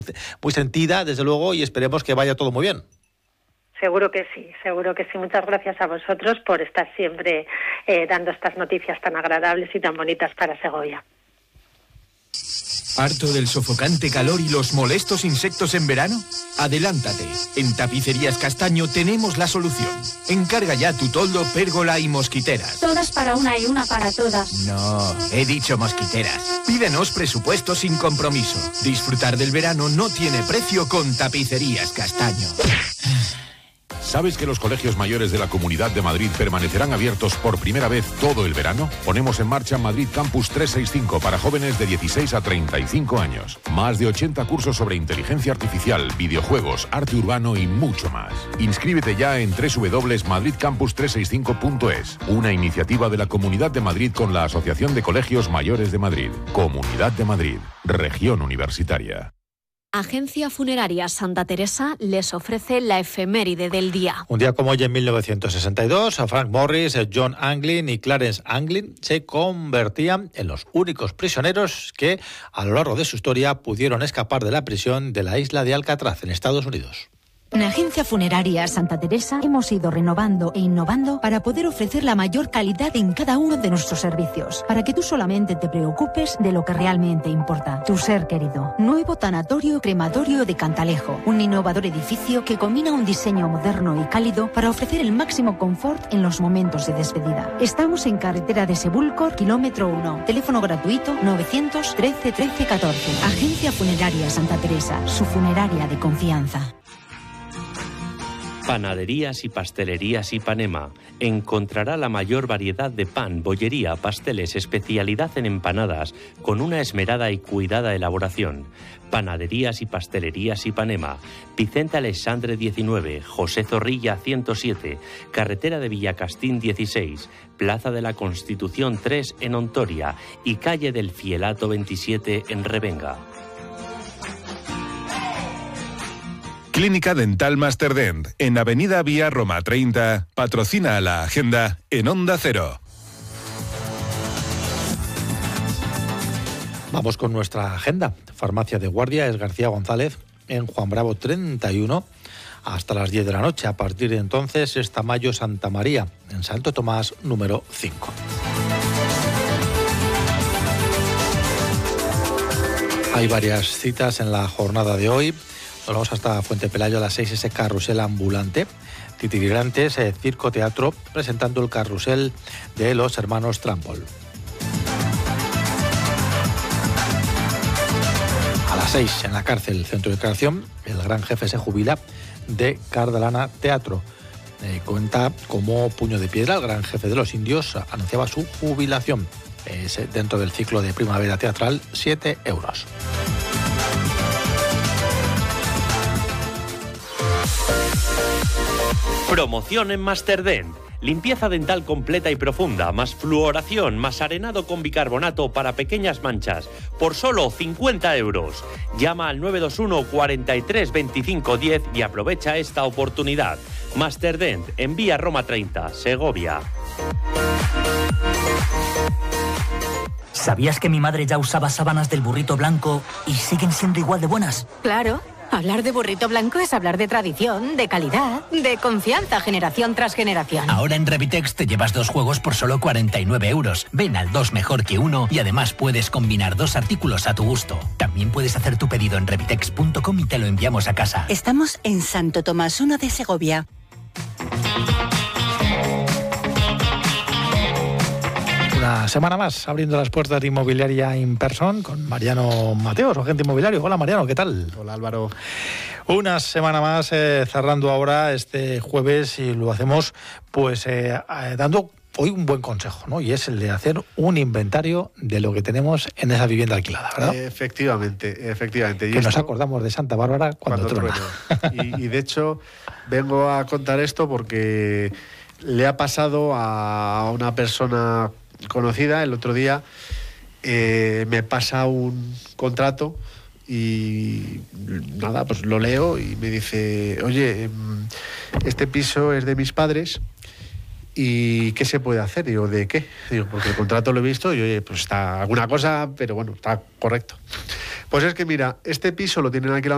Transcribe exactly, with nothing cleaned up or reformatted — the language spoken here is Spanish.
muy sentida, desde luego, y esperemos que vaya todo muy bien. Seguro que sí, seguro que sí. Muchas gracias a vosotros por estar siempre eh, dando estas noticias tan agradables y tan bonitas para Segovia. ¿Harto del sofocante calor y los molestos insectos en verano? Adelántate. En Tapicerías Castaño tenemos la solución. Encarga ya tu toldo, pérgola y mosquiteras. Todas para una y una para todas. No, he dicho mosquiteras. Pídenos presupuesto sin compromiso. Disfrutar del verano no tiene precio con Tapicerías Castaño. ¿Sabes que los colegios mayores de la Comunidad de Madrid permanecerán abiertos por primera vez todo el verano? Ponemos en marcha Madrid Campus trescientos sesenta y cinco para jóvenes de dieciséis a treinta y cinco años. Más de ochenta cursos sobre inteligencia artificial, videojuegos, arte urbano y mucho más. Inscríbete ya en doble u doble u doble u punto madrid campus trescientos sesenta y cinco punto es, una iniciativa de la Comunidad de Madrid con la Asociación de Colegios Mayores de Madrid. Comunidad de Madrid, región universitaria. Agencia Funeraria Santa Teresa les ofrece la efeméride del día. Un día como hoy, en mil novecientos sesenta y dos, Frank Morris, John Anglin y Clarence Anglin se convertían en los únicos prisioneros que, a lo largo de su historia, pudieron escapar de la prisión de la isla de Alcatraz, en Estados Unidos. En Agencia Funeraria Santa Teresa hemos ido renovando e innovando para poder ofrecer la mayor calidad en cada uno de nuestros servicios, para que tú solamente te preocupes de lo que realmente importa, tu ser querido. Nuevo tanatorio crematorio de Cantalejo, un innovador edificio que combina un diseño moderno y cálido para ofrecer el máximo confort en los momentos de despedida. Estamos en carretera de Sebúlcor, kilómetro uno. Teléfono gratuito novecientos trece trece catorce. Agencia Funeraria Santa Teresa, su funeraria de confianza. Panaderías y Pastelerías Ipanema. Encontrará la mayor variedad de pan, bollería, pasteles, especialidad en empanadas, con una esmerada y cuidada elaboración. Panaderías y Pastelerías Ipanema. Vicente Alexandre diecinueve, José Zorrilla ciento siete, Carretera de Villacastín dieciséis, Plaza de la Constitución tres en Ontoria y Calle del Fielato veintisiete en Revenga. Clínica Dental Masterdent, en Avenida Vía Roma treinta, patrocina a la agenda en Onda Cero. Vamos con nuestra agenda. Farmacia de Guardia es García González, en Juan Bravo treinta y uno, hasta las diez de la noche. A partir de entonces es Tamayo Santa María, en Santo Tomás número cinco. Hay varias citas en la jornada de hoy. Nos vamos hasta Fuente Pelayo a las seis, ese carrusel ambulante. Titirigrantes, eh, Circo Teatro, presentando el carrusel de los hermanos Trampol. A las seis, en la cárcel, centro de creación, el gran jefe se jubila, de Cardalana Teatro. Eh, cuenta cómo Puño de Piedra, el gran jefe de los indios, anunciaba su jubilación. Es dentro del ciclo de primavera teatral, siete euros. Promoción en Masterdent. Limpieza dental completa y profunda, más fluoración, más arenado con bicarbonato para pequeñas manchas, por solo cincuenta euros. Llama al nueve dos uno, cuarenta y tres, veinticinco diez y aprovecha esta oportunidad. Masterdent, en Vía Roma treinta, Segovia. ¿Sabías que mi madre ya usaba sábanas del Burrito Blanco y siguen siendo igual de buenas? Claro. Hablar de Burrito Blanco es hablar de tradición, de calidad, de confianza generación tras generación. Ahora en Revitex te llevas dos juegos por solo cuarenta y nueve euros. Ven al dos mejor que uno y además puedes combinar dos artículos a tu gusto. También puedes hacer tu pedido en revitex punto com y te lo enviamos a casa. Estamos en Santo Tomás uno de Segovia. Una semana más abriendo las puertas de Inmobiliaria in Person con Mariano Mateo, su agente inmobiliario. Hola Mariano, ¿qué tal? Hola Álvaro. Una semana más eh, cerrando ahora este jueves y lo hacemos pues eh, eh, dando hoy un buen consejo, ¿no? Y es el de hacer un inventario de lo que tenemos en esa vivienda alquilada, ¿verdad? Efectivamente, efectivamente. Y que esto, nos acordamos de Santa Bárbara cuando, cuando trona. Y, y de hecho vengo a contar esto porque le ha pasado a una persona conocida. El otro día eh, me pasa un contrato y nada, pues lo leo y me dice, oye, este piso es de mis padres y ¿qué se puede hacer? Digo, ¿de qué? Digo, porque el contrato lo he visto y oye, pues está alguna cosa, pero bueno, está correcto. Pues es que mira, este piso lo tienen alquilado